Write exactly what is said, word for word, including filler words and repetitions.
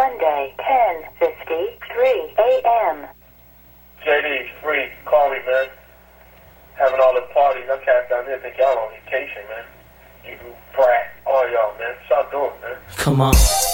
Monday, ten fifty-three a.m. J D, free. Call me, man. Having all the parties. I cast down there. Think y'all on vacation, man. You brat. All y'all, man. Stop doing, man. Come on.